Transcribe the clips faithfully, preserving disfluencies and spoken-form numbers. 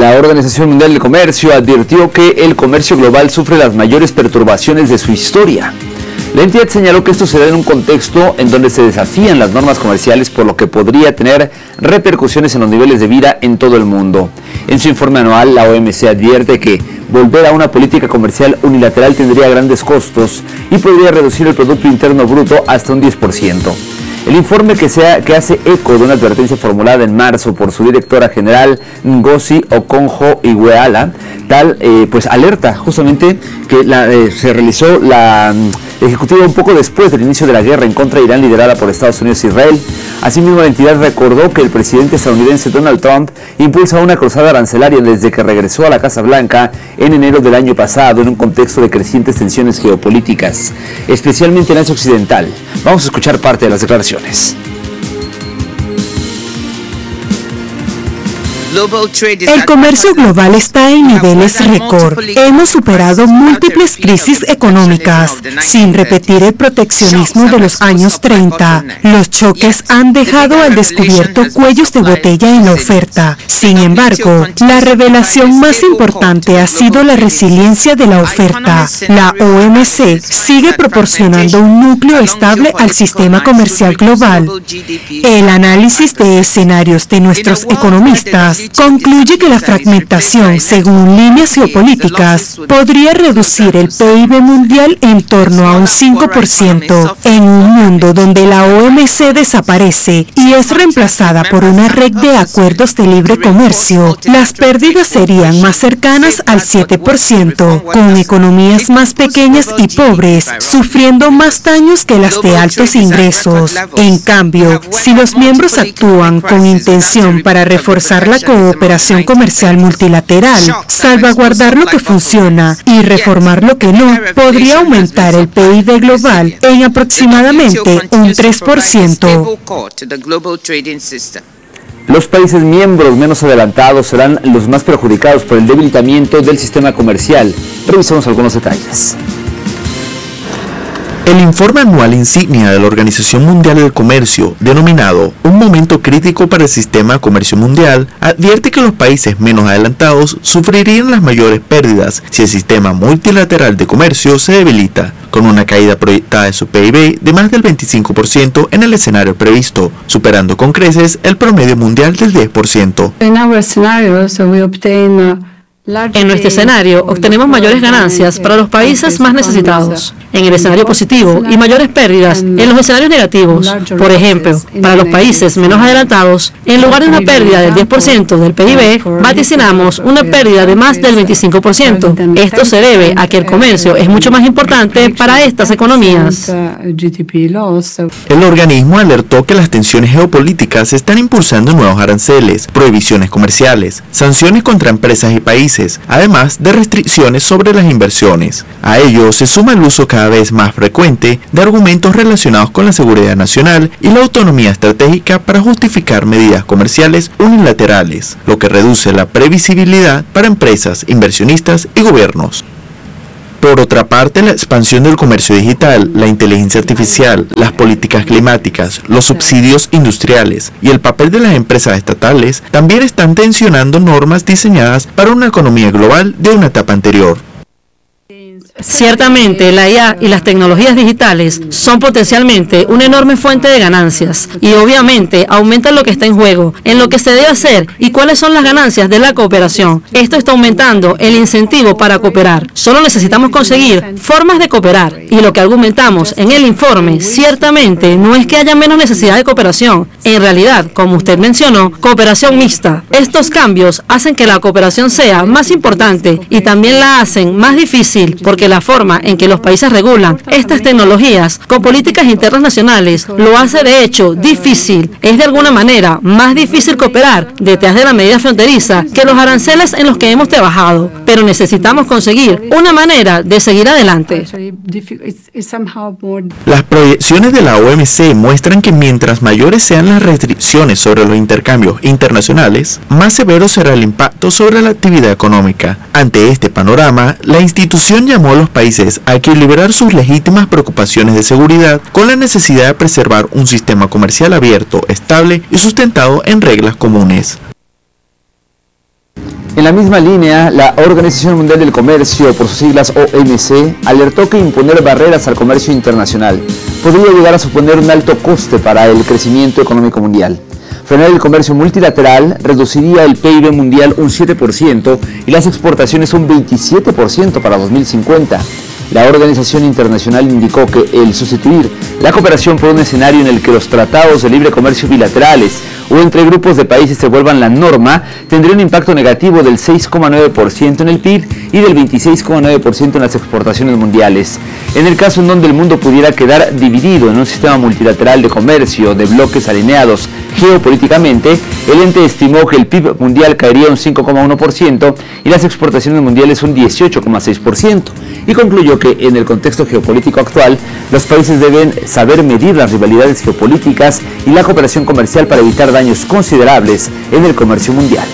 La Organización Mundial del Comercio advirtió que el comercio global sufre las mayores perturbaciones de su historia. La entidad señaló que esto se da en un contexto en donde se desafían las normas comerciales, por lo que podría tener repercusiones en los niveles de vida en todo el mundo. En su informe anual, la O M C advierte que volver a una política comercial unilateral tendría grandes costos y podría reducir el Producto Interno Bruto hasta un diez por ciento. El informe que, sea, que hace eco de una advertencia formulada en marzo por su directora general Ngozi Okonjo-Iweala, tal eh, pues alerta justamente que la, eh, se realizó la um, ejecutiva un poco después del inicio de la guerra en contra de Irán liderada por Estados Unidos e Israel. Asimismo, la entidad recordó que el presidente estadounidense Donald Trump impulsa una cruzada arancelaria desde que regresó a la Casa Blanca en enero del año pasado en un contexto de crecientes tensiones geopolíticas, especialmente en Asia Occidental. Vamos a escuchar parte de las declaraciones. El comercio global está en niveles récord. Hemos superado múltiples crisis económicas, sin repetir el proteccionismo de los años treinta. Los choques han dejado al descubierto cuellos de botella en la oferta. Sin embargo, la revelación más importante ha sido la resiliencia de la oferta. La O M C sigue proporcionando un núcleo estable al sistema comercial global. El análisis de escenarios de nuestros economistas concluye que la fragmentación, según líneas geopolíticas, podría reducir el P I B mundial en torno a un cinco por ciento. En un mundo donde la O M C desaparece y es reemplazada por una red de acuerdos de libre comercio, las pérdidas serían más cercanas al siete por ciento, con economías más pequeñas y pobres sufriendo más daños que las de altos ingresos. En cambio, si los miembros actúan con intención para reforzar la cooperación comercial multilateral, salvaguardar lo que funciona y reformar lo que no, podría aumentar el P I B global en aproximadamente un tres por ciento. Los países miembros menos adelantados serán los más perjudicados por el debilitamiento del sistema comercial. Revisamos algunos detalles. El informe anual insignia de la Organización Mundial del Comercio, denominado Un momento crítico para el sistema de comercio mundial, advierte que los países menos adelantados sufrirían las mayores pérdidas si el sistema multilateral de comercio se debilita, con una caída proyectada de su P I B de más del veinticinco por ciento en el escenario previsto, superando con creces el promedio mundial del diez por ciento. En nuestro escenario, obtenemos mayores ganancias para los países más necesitados. En el escenario positivo y mayores pérdidas en los escenarios negativos. Por ejemplo, para los países menos adelantados, en lugar de una pérdida del diez por ciento del P I B, vaticinamos una pérdida de más del veinticinco por ciento. Esto se debe a que el comercio es mucho más importante para estas economías. El organismo alertó que las tensiones geopolíticas están impulsando nuevos aranceles, prohibiciones comerciales, sanciones contra empresas y países, además de restricciones sobre las inversiones. A ello se suma el uso cada vez más frecuente de argumentos relacionados con la seguridad nacional y la autonomía estratégica para justificar medidas comerciales unilaterales, lo que reduce la previsibilidad para empresas, inversionistas y gobiernos. Por otra parte, la expansión del comercio digital, la inteligencia artificial, las políticas climáticas, los subsidios industriales y el papel de las empresas estatales también están tensionando normas diseñadas para una economía global de una etapa anterior. Ciertamente, la I A y las tecnologías digitales son potencialmente una enorme fuente de ganancias y obviamente aumentan lo que está en juego, en lo que se debe hacer y cuáles son las ganancias de la cooperación. Esto está aumentando el incentivo para cooperar. Solo necesitamos conseguir formas de cooperar y lo que argumentamos en el informe ciertamente no es que haya menos necesidad de cooperación. En realidad, como usted mencionó, cooperación mixta. Estos cambios hacen que la cooperación sea más importante y también la hacen más difícil porque la forma en que los países regulan estas tecnologías con políticas internas nacionales lo hace de hecho difícil. Es de alguna manera más difícil cooperar detrás de la medida fronteriza que los aranceles en los que hemos trabajado, pero necesitamos conseguir una manera de seguir adelante. Las proyecciones de la O M C muestran que mientras mayores sean las restricciones sobre los intercambios internacionales, más severo será el impacto sobre la actividad económica. Ante este panorama, la institución llamó a los países a equilibrar sus legítimas preocupaciones de seguridad con la necesidad de preservar un sistema comercial abierto, estable y sustentado en reglas comunes. En la misma línea, la Organización Mundial del Comercio, por sus siglas O M C, alertó que imponer barreras al comercio internacional podría llegar a suponer un alto coste para el crecimiento económico mundial. Frenar el comercio multilateral reduciría el P I B mundial un siete por ciento y las exportaciones un veintisiete por ciento para dos mil cincuenta. La organización internacional indicó que el sustituir la cooperación por un escenario en el que los tratados de libre comercio bilaterales o entre grupos de países se vuelvan la norma tendría un impacto negativo del seis coma nueve por ciento en el P I B y del veintiséis coma nueve por ciento en las exportaciones mundiales. En el caso en donde el mundo pudiera quedar dividido en un sistema multilateral de comercio de bloques alineados geopolíticamente, el ente estimó que el P I B mundial caería un cinco coma uno por ciento y las exportaciones mundiales un dieciocho coma seis por ciento, y concluyó que en el contexto geopolítico actual, los países deben saber medir las rivalidades geopolíticas y la cooperación comercial para evitar daños considerables en el comercio mundial.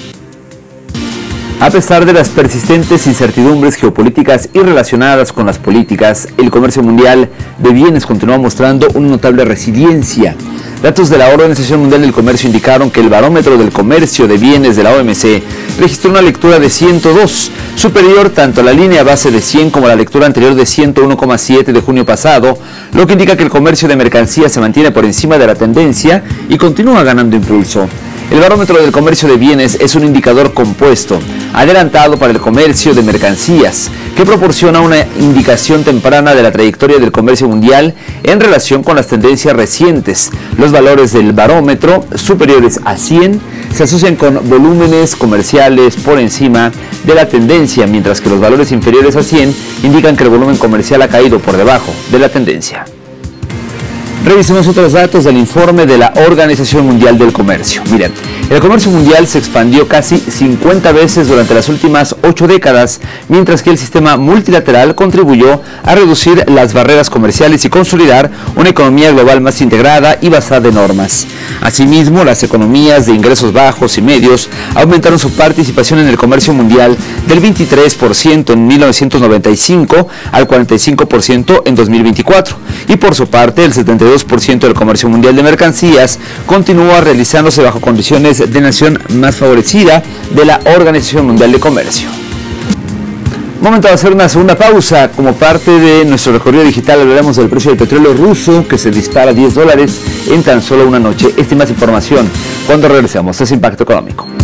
A pesar de las persistentes incertidumbres geopolíticas y relacionadas con las políticas, el comercio mundial de bienes continúa mostrando una notable resiliencia. Datos de la Organización Mundial del Comercio indicaron que el barómetro del comercio de bienes de la O M C registró una lectura de ciento dos, superior tanto a la línea base de cien como a la lectura anterior de ciento uno coma siete de junio pasado, lo que indica que el comercio de mercancías se mantiene por encima de la tendencia y continúa ganando impulso. El barómetro del comercio de bienes es un indicador compuesto, adelantado para el comercio de mercancías, que proporciona una indicación temprana de la trayectoria del comercio mundial en relación con las tendencias recientes. Los valores del barómetro superiores a cien se asocian con volúmenes comerciales por encima de la tendencia, mientras que los valores inferiores a cien indican que el volumen comercial ha caído por debajo de la tendencia. Revisemos otros datos del informe de la Organización Mundial del Comercio. Miren, el comercio mundial se expandió casi cincuenta veces durante las últimas ocho décadas, mientras que el sistema multilateral contribuyó a reducir las barreras comerciales y consolidar una economía global más integrada y basada en normas. Asimismo, las economías de ingresos bajos y medios aumentaron su participación en el comercio mundial del veintitrés por ciento en mil novecientos noventa y cinco al cuarenta y cinco por ciento en dos mil veinticuatro, y por su parte el setenta y dos por ciento del comercio mundial de mercancías continúa realizándose bajo condiciones de nación más favorecida de la Organización Mundial de Comercio. Momento de hacer una segunda pausa. Como parte de nuestro recorrido digital hablaremos del precio del petróleo ruso, que se dispara a diez dólares en tan solo una noche. Esta y más información cuando regresemos. Es Impacto Económico.